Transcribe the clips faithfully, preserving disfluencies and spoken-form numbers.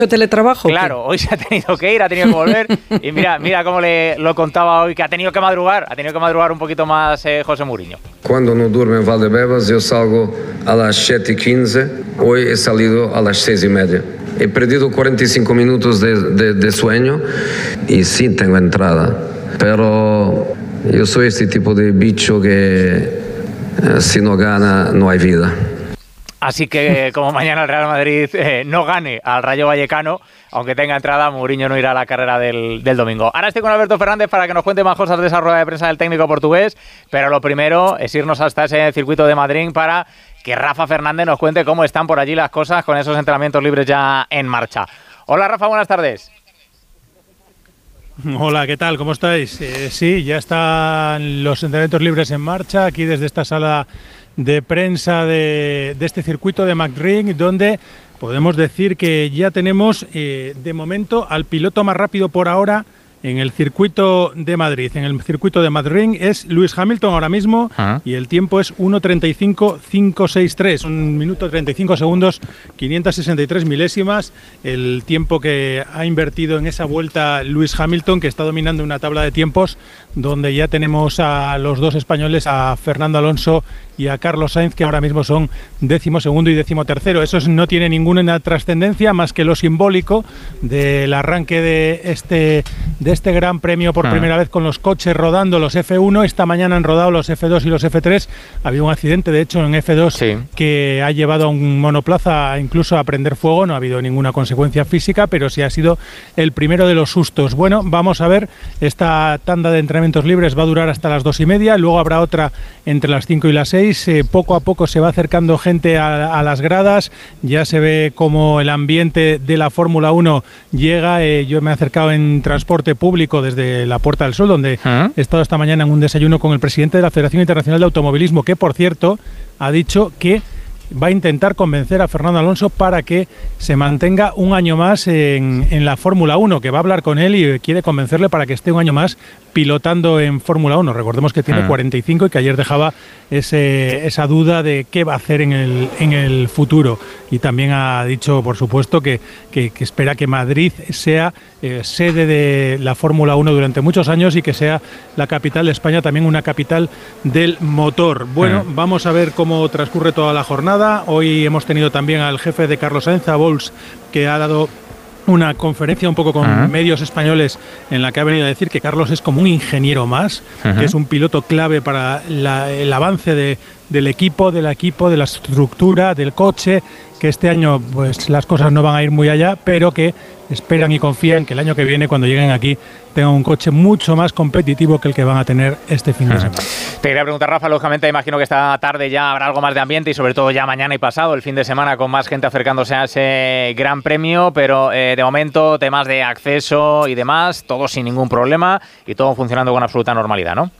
teletrabajo? Claro, hoy se ha tenido que ir, ha tenido que volver. Y mira, mira cómo le lo contaba hoy, que ha tenido que madrugar, ha tenido que madrugar un poquito más eh, José Mourinho. Cuando no duermo en Valdebebas, yo salgo a las siete y quince, hoy he salido a las seis y media. He perdido cuarenta y cinco minutos de, de, de sueño y sí tengo entrada, pero yo soy este tipo de bicho que eh, si no gana no hay vida. Así que como mañana el Real Madrid eh, no gane al Rayo Vallecano, aunque tenga entrada, Mourinho no irá a la carrera del, del domingo. Ahora estoy con Alberto Fernández para que nos cuente más cosas de esa rueda de prensa del técnico portugués, pero lo primero es irnos hasta ese circuito de Madrid para que Rafa Fernández nos cuente cómo están por allí las cosas con esos entrenamientos libres ya en marcha. Hola Rafa, buenas tardes. Hola, ¿qué tal? ¿Cómo estáis? Eh, sí, ya están los entrenamientos libres en marcha aquí desde esta sala de prensa de, de este circuito de McRae, donde podemos decir que ya tenemos eh, de momento al piloto más rápido por ahora en el circuito de Madrid. En el circuito de Madrid es Lewis Hamilton ahora mismo ¿Ah? y el tiempo es uno treinta y cinco cinco sesenta y tres, un minuto treinta y cinco segundos, quinientos sesenta y tres milésimas, el tiempo que ha invertido en esa vuelta Lewis Hamilton, que está dominando una tabla de tiempos donde ya tenemos a los dos españoles, a Fernando Alonso y a Carlos Sainz, que ahora mismo son décimo segundo y décimo tercero. Eso no tiene ninguna trascendencia más que lo simbólico del arranque de este, de este gran premio por ah. primera vez con los coches rodando, los F uno. Esta mañana han rodado los F dos y los F tres. Había un accidente, de hecho, en F dos sí. que ha llevado a un monoplaza incluso a prender fuego. No ha habido ninguna consecuencia física, pero sí ha sido el primero de los sustos. Bueno, vamos a ver, esta tanda de entrenamientos libres va a durar hasta las dos y media, luego habrá otra entre las cinco y las seis. Eh, poco a poco se va acercando gente a, a las gradas, ya se ve como el ambiente de la Fórmula uno llega. Eh, yo me he acercado en transporte público desde la Puerta del Sol, donde ¿Ah? he estado esta mañana en un desayuno con el presidente de la Federación Internacional de Automovilismo, que por cierto ha dicho que va a intentar convencer a Fernando Alonso para que se mantenga un año más en, en la Fórmula uno, que va a hablar con él y quiere convencerle para que esté un año más pilotando en Fórmula uno. Recordemos que tiene ah. cuarenta y cinco y que ayer dejaba ese, esa duda de qué va a hacer en el, en el futuro. Y también ha dicho, por supuesto, que, que, que espera que Madrid sea eh, sede de la Fórmula uno durante muchos años y que sea la capital de España, también una capital del motor. Bueno, ah. vamos a ver cómo transcurre toda la jornada. Hoy hemos tenido también al jefe de Carlos Sainz, a Bols, que ha dado una conferencia un poco con uh-huh. medios españoles en la que ha venido a decir que Carlos es como un ingeniero más, uh-huh. que es un piloto clave para la, el avance de, del equipo, del equipo, de la estructura, del coche, que este año pues las cosas no van a ir muy allá, pero que esperan y confían que el año que viene, cuando lleguen aquí, tengan un coche mucho más competitivo que el que van a tener este fin de semana. Te quería preguntar, Rafa, lógicamente imagino que esta tarde ya habrá algo más de ambiente y sobre todo ya mañana y pasado, el fin de semana, con más gente acercándose a ese gran premio, pero eh, de momento temas de acceso y demás, todo sin ningún problema y todo funcionando con absoluta normalidad, ¿no?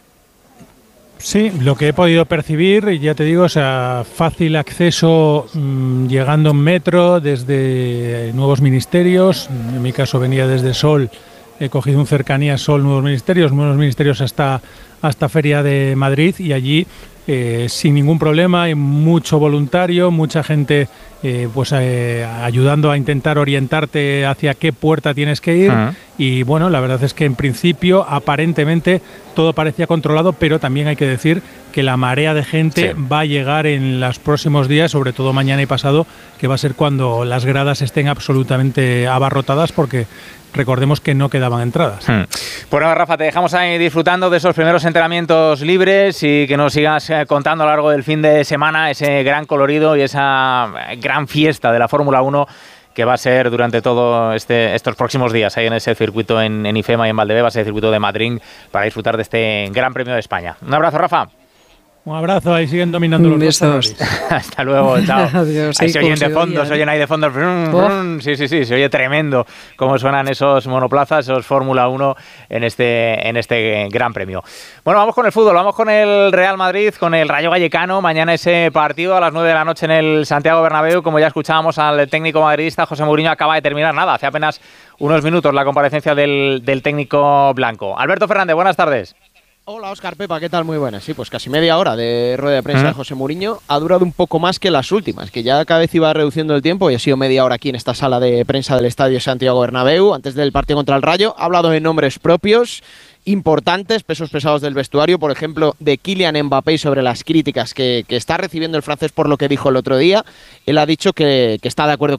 Sí, lo que he podido percibir, ya te digo, o sea, fácil acceso mmm, llegando en metro desde Nuevos Ministerios. En mi caso venía desde Sol, he cogido un cercanía Sol, Nuevos Ministerios, Nuevos Ministerios hasta, hasta Feria de Madrid, y allí eh, sin ningún problema, hay mucho voluntario, mucha gente eh, pues eh, ayudando a intentar orientarte hacia qué puerta tienes que ir. Uh-huh. Y bueno, la verdad es que en principio aparentemente todo parecía controlado, pero también hay que decir que la marea de gente sí. va a llegar en los próximos días, sobre todo mañana y pasado, que va a ser cuando las gradas estén absolutamente abarrotadas, porque recordemos que no quedaban entradas. Hmm. Bueno, Rafa, te dejamos ahí disfrutando de esos primeros entrenamientos libres y que nos sigas contando a lo largo del fin de semana ese gran colorido y esa gran fiesta de la Fórmula uno que va a ser durante todos este, estos próximos días ahí en ese circuito en, en IFEMA y en Valdebebas, ese circuito de Madrid, para disfrutar de este Gran Premio de España. Un abrazo, Rafa. Un abrazo, ahí siguen dominando los Besos. Hasta luego, chao. Adiós, ahí sí, se oyen de se fondo, oía, se oyen ahí de fondo. Brum, brum. Sí, sí, sí, se oye tremendo cómo suenan esos monoplazas, esos Fórmula uno en este, en este Gran Premio. Bueno, vamos con el fútbol, vamos con el Real Madrid, con el Rayo Vallecano. Mañana ese partido a las nueve de la noche en el Santiago Bernabéu. Como ya escuchábamos al técnico madridista, José Mourinho, acaba de terminar nada, hace apenas unos minutos la comparecencia del, del técnico blanco. Alberto Fernández, buenas tardes. Hola, Óscar, Pepa, ¿qué tal? Muy buenas. Sí, pues casi media hora de rueda de prensa ¿Mm? de José Mourinho. Ha durado un poco más que las últimas, que ya cada vez iba reduciendo el tiempo y ha sido media hora aquí en esta sala de prensa del Estadio Santiago Bernabéu, antes del partido contra el Rayo. Ha hablado de nombres propios, importantes, pesos pesados del vestuario, por ejemplo, de Kylian Mbappé y sobre las críticas que, que está recibiendo el francés por lo que dijo el otro día. Él ha dicho que, que está de acuerdo